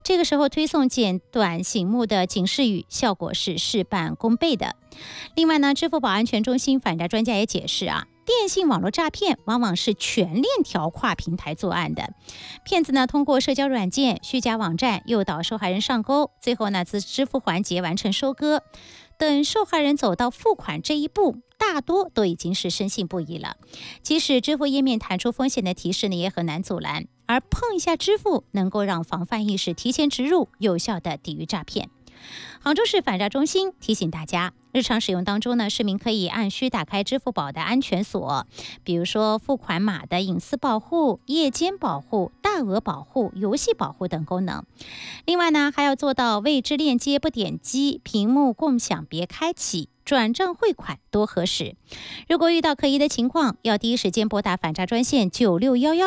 这个时候推送简短醒目的警示语，效果是事半功倍的。另外呢，支付宝安全中心反诈专家也解释电信网络诈骗往往是全链条跨平台作案的，骗子呢通过社交软件、虚假网站诱导受害人上钩，最后呢自支付环节完成收割。等受害人走到付款这一步，大多都已经是深信不疑了。即使支付页面弹出风险的提示呢，也很难阻拦。而碰一下支付，能够让防范意识提前植入，有效的抵御诈骗。杭州市反诈中心提醒大家，日常使用当中呢，市民可以按需打开支付宝的安全锁，比如说付款码的隐私保护、夜间保护、大额保护、游戏保护等功能。另外呢，还要做到未知链接不点击，屏幕共享别开启，转账汇款多核实。如果遇到可疑的情况，要第一时间拨打反诈专线9611。